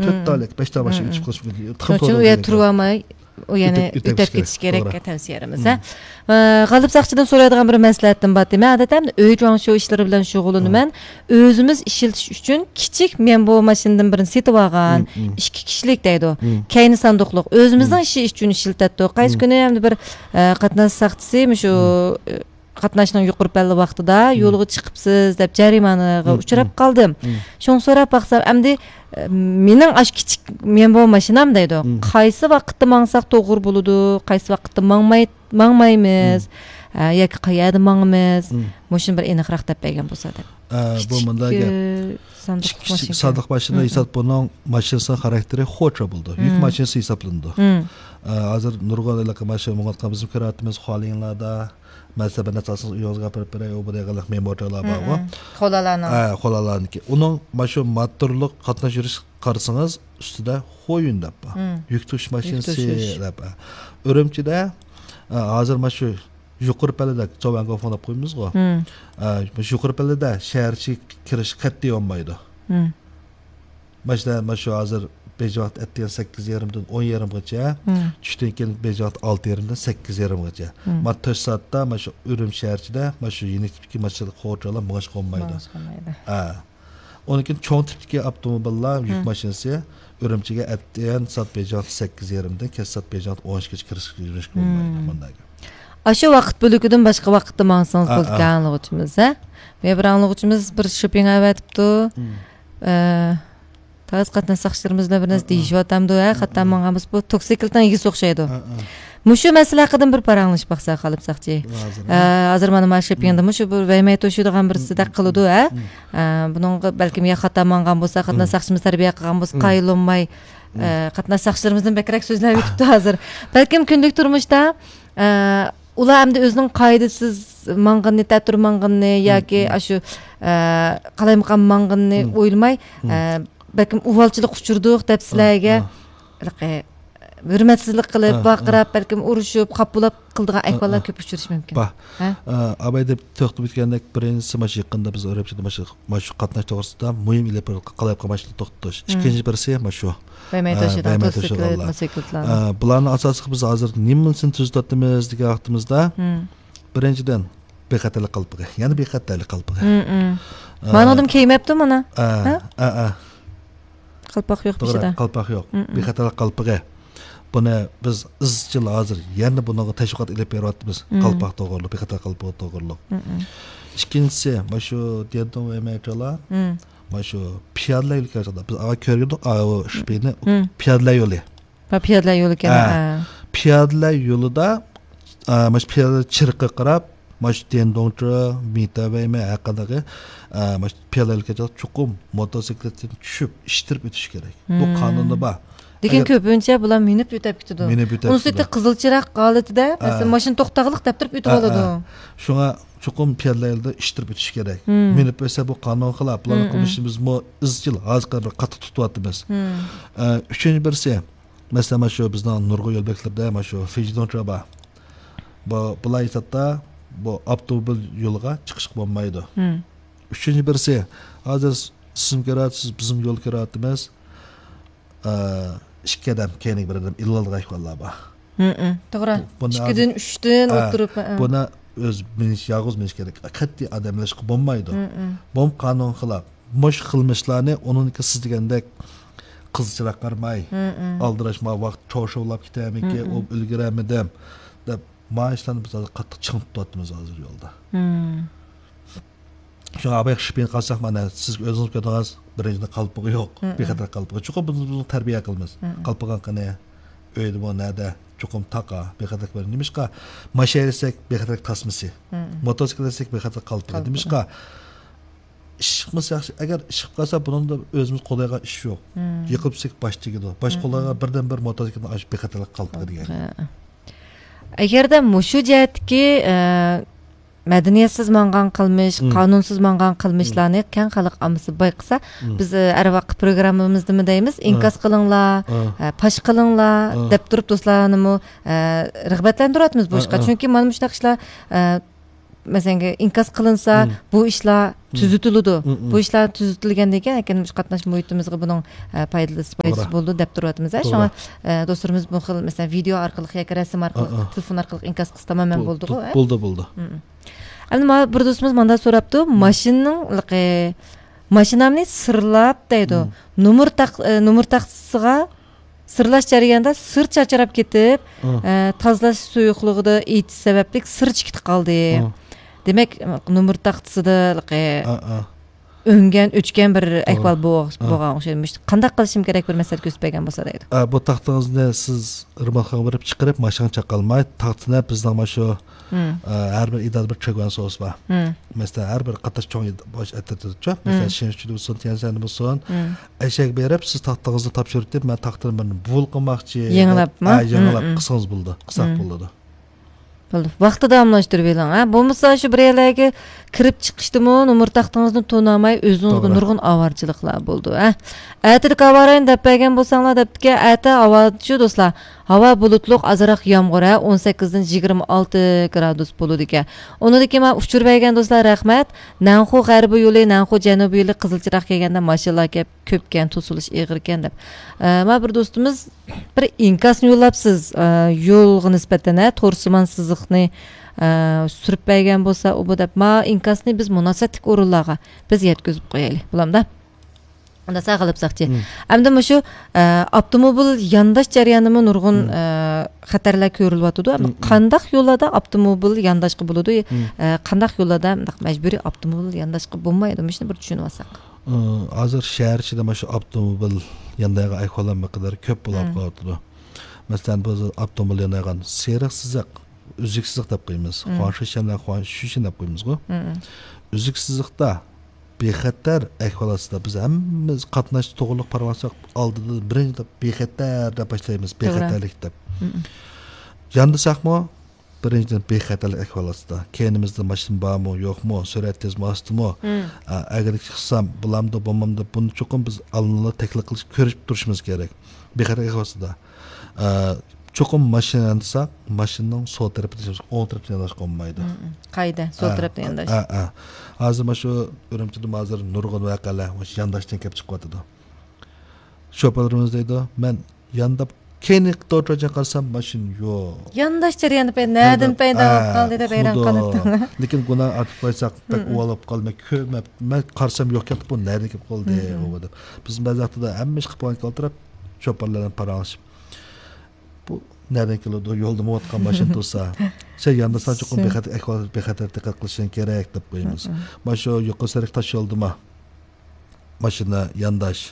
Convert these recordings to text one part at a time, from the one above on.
4 talik 5 ta başa içip qilish mumkin. Çünki u yer turib olmay o yana ötep ketish kerak tavsiyamiz. G'alib saqchidan so'raydigan bir maslahatim bor. Men odatda uy jo'ng ishlari bilan shug'ullanaman. O'zimiz ishiltish uchun kichik men bu mashinadan birini setib olgan, 2 kishilik deydi. Kayni sanduqliq o'zimizning ishi uchun ishiltatdik. Qaysi kuni ham bir qatnash saqchisi shu qatnashning yuqori palla vaqtida yo'lga chiqibsiz deb jarimanaga uchrab qoldim. Shuni so'rab baqsam, endi mening ash kichik men bu mashinam deydi. Qaysi vaqtda mangsak to'g'ri bo'ladi, qaysi vaqtda mangmaymiz, yoki qayerda mangamiz, mushin bir aniqroq deb bergan bo'lsa deb. Bu bundaga sanduq mashina hisob buning mashinasi xarakteri xo'cha bo'ldi. Yuk mashinasi hisoblandi. Hozir nurg'on aloqa mashina muqatqa bizim kiratimiz xolinlarda Mesela nasıl yozga perpere o buraya kadar memoriyalar var. Xolalarniki. Onun maşu motorluq qatnaş yürüyüş qarsanız üstüde xoyun dep. Yük tuş maşinasi dep. Örümçide hazır maşu yuqori palada çobango fonab qo'yamiz go. Maşu yuqori palada shaharchi kirish qat'iy olmaydi. Maşu hazır Bejat ettiğin 8:30'dan 10:30'gacha, tushdan keyin Bejat 6:30'dan 8:30'gacha. Mattoş saatte maşu Ürüm şehirchida maşu yeni tipdagi mashina qo'rchalar mug'ash qolmaydi. Onkin cho'ng tipdagi avtomobillar yuk mashinasi Ürümchiga ettiğin saat Bejat 8:30'dan keyin saat Bejat 10:00gacha kirish qolmaydi bundaga. Aşı vaqt bölügidan başqa vaqtda mangsangiz bo'lgan anglag'uchimiz, Men bir anglag'uchimiz bir shopping aytibdi. Taz qatnash saqchilarimizlar bir narsa deyishyapti, hatto mangamiz bu toksikldan yigi so'xshaydi. Mushu masala haqida bir paranglish baqsa qolib saqchi. Hozir mana shoppingda mushu bir vaymay to'shadigan birsida qiladi, Buning balkim ya xato mangan bo'lsa, qatnash saqchimiz tarbiya qilgan bo'lsa, qayilolmay qatnash saqchilarimizdan bakrak so'zlab yuribdi hozir. Balkim kunlik turmushda ular hamda o'zining qoidasiz manganni, ta'tur manganni yoki shu qalaymiqan manganni o'ylamay balkim uvalchilik uchurdiq deb sizlarga hurmatsizlik qilib, baqirab, balkim urushib, qapulab qildigan ahvollar ko'p uchrashi mumkin. Abay deb to'xtab o'tgandek birinchisi mana yaqinda biz o'rabchida mana shu qatnash to'g'risida muhim illar qalab qilmashni to'xtatish. Ikkinchi birisi mana shu bularni asosiy biz hozir nimasini tuzatyapmiz degan vaqtimizda birinchidan bexatarlik qalbiga, ya'ni bexatarlik qalbiga. Mana odam kiymabdi mana. Qalpoq yo'q bizda. Qalpoq yo'q. Bexatarlik qalbiga. Buni biz izchil hozir yana bunga tashviqot ilib beryapmiz. Qalpoq to'g'riliq, bexatarlik qalpoq to'g'riliq. Ikkinchisi mana shu diyadon va metrolar. Mana shu piyodalar yo'li haqida biz ko'rgandik, shpeni piyodalar yo'li. Piyodalar yo'li ekan. Piyodalar yo'lida mana shu piyodalar chirqqa qarab Maş dendoncha mita ve haqidagi maş piyodalarga chuqum motosikletdan tushib ishtirib o'tish kerak. Bu qonunda bor. Lekin ko'pincha bular minib o'tib ketadi. Unisida qizil chiroq holatida, masalan, mashina to'xtaqliq deb turib o'tib oladi. Shunga chuqum piyodalarda ishtirib o'tish kerak. Minib o'tsa bu qonun xilof. Bularni qilishimiz izchil hozir bir qattiq tutyapmiz. Uchinchi birisi, masalan, shu bizning Nurg'un yo'lbeklarda mana shu Fejdoncha bor. Bular esa bu avtomobil yo'liga chiqish bo'lmaydi. Uchinchi birisi, hozir siz ko'rasiz, bizim yo'l ko'ryapmiz. Ikki odam keyin bir odam illalloh ahvollar bor. To'g'ri. 2dan 3dan o'tirib. Buni o'z minish yolg'iz minish kerak. Qat'iy odamlash bo'lmaydi. Bu qonun xilof. Mosh qilmishlarni uningki siz degandek qizchiroq qarmay, aldirashma vaqt cho'shovlab ketamiki, u ulguramidim deb maaşlarını biz qattiq chiqib tutyapmiz hozir yo'lda. Şu abay shpin qalsak mana siz o'zingiz ko'rsangiz birinchi qalpog'i yo'q, bexatar qalpog'i. Chuqur biz tarbiya qilamiz. Qalpog'an qana uyda bu nada chuqum taqa bexatar bir nimishqa mashayirsak bexatar tasmisi. Motosikletsak bexatar qalpog'i nimishqa ishqimiz yaxshi. Agar ishqib qolsa buningda o'zimiz qo'layga ish yo'q. Yiqibsak bosh tegadi. Bosh qo'layga birdan bir motosikletni ash bexatar qalpog'i degan. Agarda mushu jihatki madaniyatsiz mangan qilmish, qonunsiz mangan qilmishlarni keng xalq omasi bayqisa, biz har vaqt programmamizda nima deymiz? Inkas qilinglar, pash qilinglar deb turib do'stlarni rag'batlantiryapmiz boshqa. Chunki mana bu ishlar mesela inkas kılınsa bu işler tüzütülüdü. Bu işler tüzütülgenden keyin ekin qatnaş muhitimizga buning foydasi bo'ldi deb turyapmiz. Şoňa dostlarımız bu xil mesela video arkaly yoki rasm arkaly, telefon arkaly inkas qilsa tamamen bo'ldi. Bo'ldi. Endi bir do'stimiz menda so'rapti, mashinamni sirlab deydi. Numur taqtisiga sırlaş jarayonida sır chacharab ketib, tozalash suyuqligida itish sababli sır chiqib qoldi. Demak, numur taqtisida o'ngan, o'chgan bir ahvol bo'lgan o'xshaymish. Qanday qilishim kerak bir masala ko'rsatgan bo'lsa deydi. Bu taxtingizni siz irmoqqa borib chiqarib, mashina chaqalmay, taxtini bizning mana shu har bir idora bir chegvan so'z bor. Mesela her bir qataş çoğun baş ettirdi. Mesela şençülü olsun, tiyansani olsun. Eşek berip siz taxtınızı tapşırıp deyip, ben taxtını birini bul qılmaqçı. Yengilap mı? Yengilap qısınız buldu. Qısaq buldu. Vaqtı davamlaştırıp eling. Bo'lmasa shu bir yerlarga kirib chiqishdimi, numur taxtingizni to'namay o'zingizga nurg'un avarchiliklar bo'ldi. Atirib avarayn deb bergan bo'lsanglar debki, ata avarchi do'stlar. Havo bulutliq, azroq yomg'ir, 18 dan 26 gradus bo'ladi ekan. Uniki men uchirib bergan do'stlar, rahmat. Nanxu g'arbiy yo'li, Nanxu janubiy yo'li Qizilchiroq kelganda mashinalar ko'pkan, to'silish og'ir ekan deb. Men bir do'stimiz bir inkasni yo'llabsiz, yo'lga nisbatan to'rsiman siziqni surib bergan bo'lsa, u bu deb men inkasni biz munosabatli o'rinlarga biz yetkazib qo'yaylik. Bulamda Onda sağlıpsaqçı. Amda şu avtomobil yandaş jarayonimi nurg'un xatarlar ko'rilyapti. Qandaq yo'llarda avtomobil yandashqi bo'ladi, qandaq yo'llarda majburiy avtomobil yandashqi bo'lmaydi. Shuni bir tushunib olsak. Hozir shahar ichida mana shu avtomobil yandaga ahvollar miqdori ko'p bo'lib qoldi. Masalan, biz avtomobil yandagan seriq siziq, uzuk siziq deb qo'yamiz. Xo'shishanlar xo'shishin deb qo'yamiz-ku. Uzuk siziqda bexatar ahvolatida biz hammamiz qatnash to'g'riliq parvonchilik oldida birinchi bexatar deb boshlaymiz, bexatarlik deb. Yandasaqmi birinchidan bexatarlik ahvolatida keyinimizda mashina bormi, yo'qmi, surat tezmi, ostimi, agar chiqsam bulamda bo'lmamda buni cho'qim biz oldindan taklif qilish ko'rib turishimiz kerak. Bexatarlik ahvolatida cho'qim mashina yandasak, mashinaning sol tarafida, o'ng tarafida yandash qolmaydi. Qayda? Sol tarafda yandash. Hozir mana shu Urumchida hozir nurg'un voqealar yandashdan kelib chiqyapti. Sho'palarimiz deydi, men yandab keyin to'g'richa qilsam mashina yo'q. Yandash jarayoni nadan paydo qoldi deb hayron qoldim. Lekin buni aytib qo'ysak, pek uvalib qolmay, ko'mab, men qarsam yo'q ketib, bu nerga kelib qoldi deb. Biz ba'zida hamma ish qilib qoltirib, sho'palardan paralashib bu nereden keladi yo'lda o'tgan mashina tursa sen yandasa cho'qim bexatar diqqat qilishing kerak deb qo'yamiz. Mana shu yuqori tosh yo'ldimi mashina yandash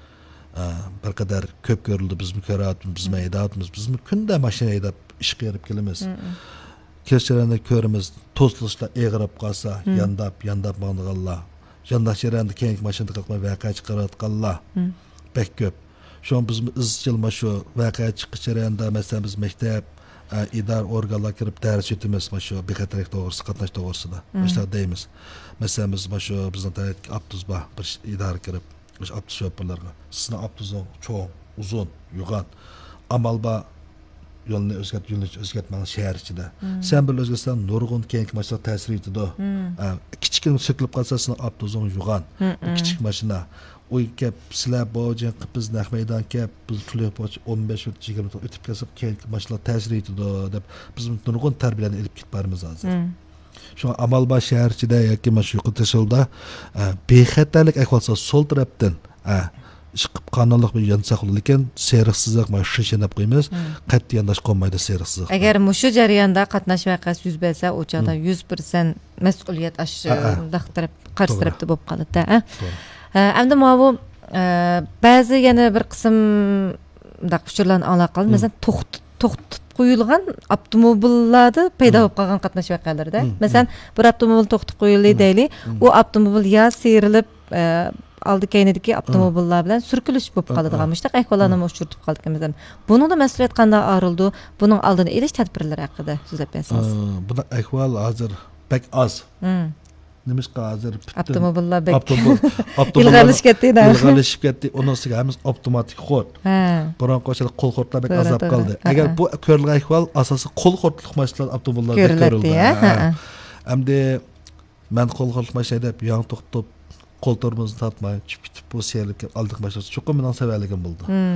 bir qadar ko'p ko'rildi, biz ko'ryapmiz, biz maydotmiz, biz kunda mashina haydab ish qilib kelamiz. Kechlarni ko'ramiz, to'silishlar eg'irib qolsa, yandab mang'anlar, yandash jarayonida keyingi mashina qilmay voqea chiqarayotganlar pek ko'p. Şu an biz izchil şu voqea chiqish jarayonida masalan biz maktab idora organlar kirib dars o'tamiz şu bexatarlik to'g'risida, qatnash to'g'risida. Masalan deymiz. Masalan biz şu bizning tarafga avtobus bor, bir idora kirib, o'sha avtobus shoferlarga sizning avtobusingiz cho'ng, uzun, yo'g'on, amal bor yo'lni o'zgartmang shahar ichida. Sen bir o'zgarsan nurg'un keyingi mashina ta'sir etadi. Kichkina so'kilib qolsa sizning avtobusing yo'g'on, kichik mashina o gap sizlar bo'jan biz naq maydon kep biz puli 15-20 o'tib kelib keyin mashinalar ta'sir etadi deb biz nurg'un tarbiyani olib ketib boramiz hozir. Shu amalba shahar ichida yoki mana shu yo'qotishilda bexatarlik ahvolsa sol tarafdan chiqib qonunliq bir yandash lekin seriqsizlik mana shu deb qo'yamiz. Qat'iy yandash qolmaydi seriqsizlik. Agar mushu jarayonda qatnash voqeasi yuz bersa, o chog'da 100% mas'uliyat qarshi tarafda bo'lib qoladi. Endi bu ba'zi yana bir qism uchurlarni aloqali, masalan, to'xtatib qo'yilgan avtomobillarda paydo bo'lib qolgan qatnash voqealarida. Masalan, bir avtomobil to'xtatib qo'yildi deylik, u avtomobil ya serilib oldi keynidagi avtomobillar bilan surkilish bo'lib qoladigan mushtaq ahvollarni uchirtib qolganmiz. Buning da mas'uliyat qanday arildi? Buning oldini olish tadbirlari haqida so'zlab bersangiz. Buni ahvol hozir pek oz. Nimishqa hozir avtomobillar ilg'alishib ketdi. Uning ustiga hamiz avtomatik xod. Biron qo'shilib qo'l xodlar bek azab qoldi. Agar bu ko'rilgan ahvol asosan qo'l xodlik mashinalar avtomobillarda ko'rildi. Әмде мен қолғылық машина деп яң тоқтып қол тормозын татмай чүп-чүп bu seyirlik aldık başlası çok mening severligim bo'ldi.